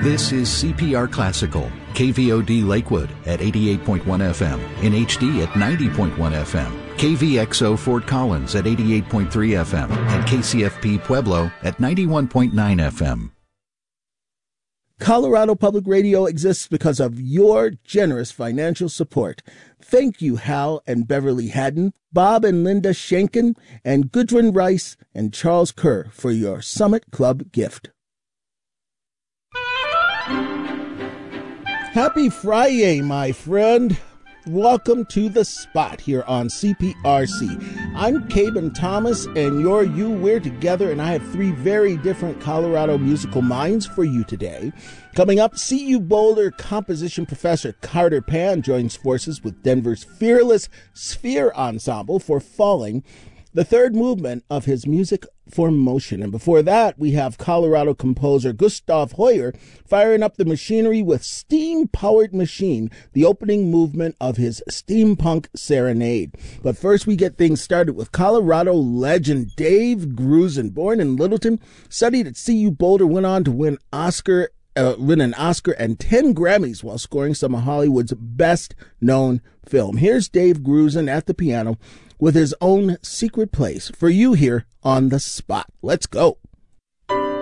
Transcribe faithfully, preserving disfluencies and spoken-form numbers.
This is C P R Classical, K V O D Lakewood at eighty-eight point one F M, in H D at ninety point one F M, K V X O Fort Collins at eighty-eight point three F M, and K C F P Pueblo at ninety-one point nine F M. Colorado Public Radio exists because of your generous financial support. Thank you, Hal and Beverly Haddon, Bob and Linda Schenken, and Gudrun Rice and Charles Kerr for your Summit Club gift. Happy Friday, my friend. Welcome to The Spot here on C P R C. I'm Caben Thomas, and you're you. We're together, and I have three very different Colorado musical minds for you today. Coming up, C U Boulder composition professor Carter Pan joins forces with Denver's fearless Sphere Ensemble for Falling, the third movement of his Music for Motion. And before that, we have Colorado composer Gustav Hoyer firing up the machinery with Steam-Powered Machine, the opening movement of his Steampunk Serenade. But first, we get things started with Colorado legend Dave Grusin. Born in Littleton, studied at C U Boulder, went on to win Oscar Uh, win an Oscar and ten Grammys while scoring some of Hollywood's best-known film. Here's Dave Grusin at the piano with his own secret place for you here on The Spot. Let's go.